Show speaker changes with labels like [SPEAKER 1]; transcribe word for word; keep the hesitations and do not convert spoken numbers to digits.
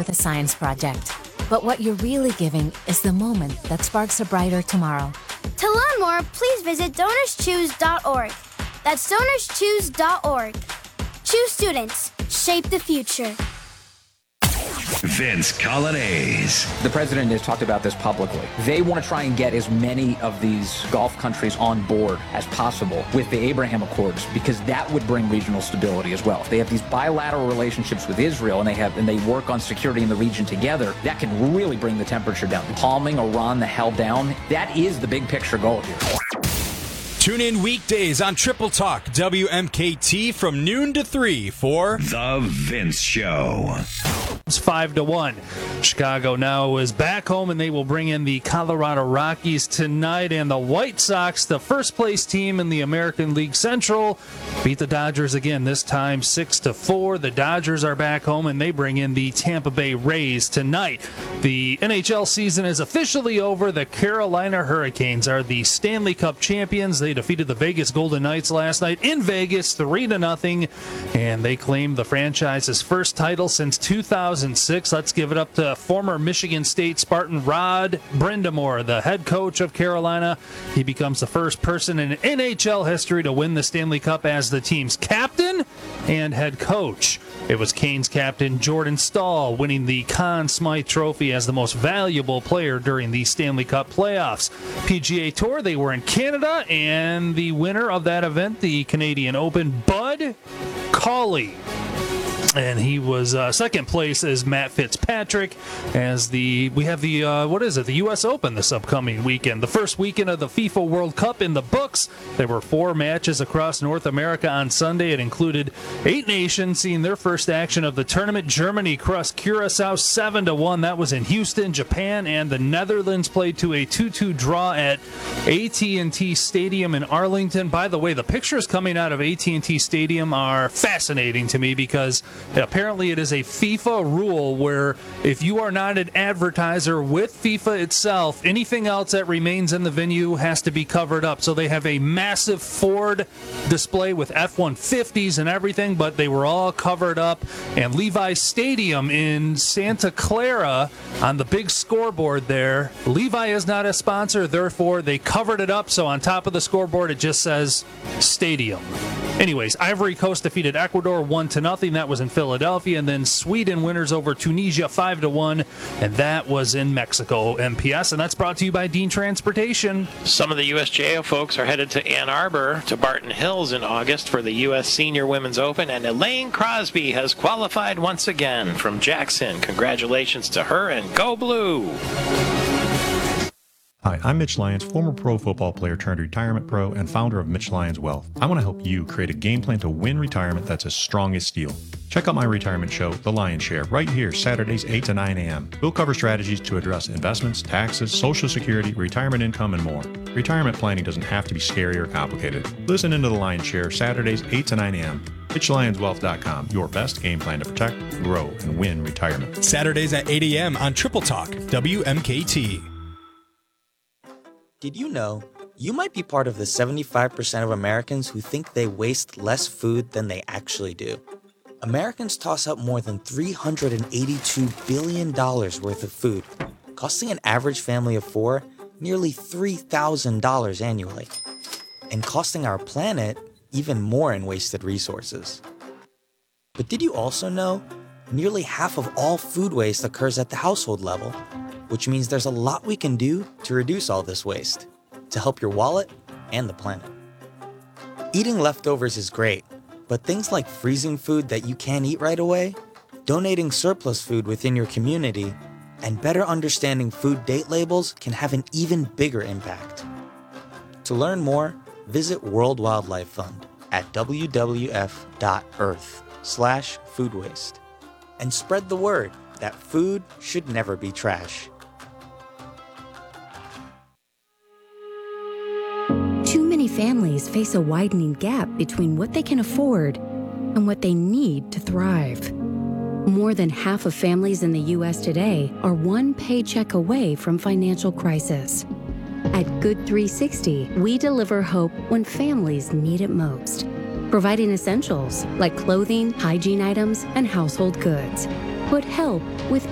[SPEAKER 1] with a science project. But what you're really giving is the moment that sparks a brighter tomorrow.
[SPEAKER 2] To learn more, please visit donors choose dot org. That's donors choose dot org. Choose students. Shape the future.
[SPEAKER 3] Vince Colonnese.
[SPEAKER 4] The president has talked about this publicly. They want to try and get as many of these Gulf countries on board as possible with the Abraham Accords, because that would bring regional stability as well. If they have these bilateral relationships with Israel and they have and they work on security in the region together, that can really bring the temperature down. Calming Iran the hell down, that is the big picture goal here.
[SPEAKER 5] Tune in weekdays on Triple Talk W M K T from noon to three for
[SPEAKER 3] The Vince Show.
[SPEAKER 6] It's five to one. Chicago now is back home, and they will bring in the Colorado Rockies tonight. And the White Sox, the first place team in the American League Central, beat the Dodgers again. This time six to four. The Dodgers are back home, and they bring in the Tampa Bay Rays tonight. The N H L season is officially over. The Carolina Hurricanes are the Stanley Cup champions. They defeated the Vegas Golden Knights last night in Vegas, three to nothing, and they claimed the franchise's first title since two thousand six. Let's give it up to former Michigan State Spartan Rod Brindamore, the head coach of Carolina. He becomes the first person in N H L history to win the Stanley Cup as the team's captain and head coach. It was Canes captain Jordan Staal winning the Conn Smythe Trophy as the most valuable player during the Stanley Cup playoffs. P G A Tour, they were in Canada, and the winner of that event, the Canadian Open, Bud Cauley. And he was uh, second place as Matt Fitzpatrick. As the we have the uh, what is it? The U S Open this upcoming weekend, the first weekend of the FIFA World Cup in the books. There were four matches across North America on Sunday. It included eight nations seeing their first action of the tournament. Germany crushed Curacao seven to one. That was in Houston. Japan and the Netherlands played to a two two draw at A T and T Stadium in Arlington. By the way, the pictures coming out of A T and T Stadium are fascinating to me because apparently it is a FIFA rule where if you are not an advertiser with FIFA itself, anything else that remains in the venue has to be covered up. So they have a massive Ford display with F one fifties and everything, but they were all covered up. And Levi's Stadium in Santa Clara, on the big scoreboard there, Levi is not a sponsor, therefore they covered it up. So on top of the scoreboard, it just says Stadium. Anyways, Ivory Coast defeated Ecuador one to nothing. That was in Philadelphia. And then Sweden winners over Tunisia five to one. And that was in Mexico, M P S. And that's brought to you by Dean Transportation.
[SPEAKER 7] Some of the U S J O folks are headed to Ann Arbor to Barton Hills in August for the U S Senior Women's Open. And Elaine Crosby has qualified once again from Jackson. Congratulations to her, and go blue.
[SPEAKER 8] Hi, I'm Mitch Lyons, former pro football player turned retirement pro and founder of Mitch Lyons Wealth. I want to help you create a game plan to win retirement that's as strong as steel. Check out my retirement show, The Lion's Share, right here, Saturdays eight to nine a.m. We'll cover strategies to address investments, taxes, Social Security, retirement income, and more. Retirement planning doesn't have to be scary or complicated. Listen into The Lion's Share, Saturdays eight to nine a.m. Mitch Lyons Wealth dot com, your best game plan to protect, grow, and win retirement.
[SPEAKER 5] Saturdays at eight a.m. on Triple Talk W M K T.
[SPEAKER 9] Did you know you might be part of the seventy-five percent of Americans who think they waste less food than they actually do? Americans toss out more than three hundred eighty-two billion dollars worth of food, costing an average family of four nearly three thousand dollars annually, and costing our planet even more in wasted resources. But did you also know nearly half of all food waste occurs at the household level, which means there's a lot we can do to reduce all this waste, to help your wallet and the planet. Eating leftovers is great, but things like freezing food that you can't eat right away, donating surplus food within your community, and better understanding food date labels can have an even bigger impact. To learn more, visit World Wildlife Fund at w w f dot earth slash food waste and spread the word that food should never be trash.
[SPEAKER 10] Too many families face a widening gap between what they can afford and what they need to thrive. More than half of families in the U S today are one paycheck away from financial crisis. At Good three sixty, we deliver hope when families need it most, providing essentials like clothing, hygiene items, and household goods. Put help with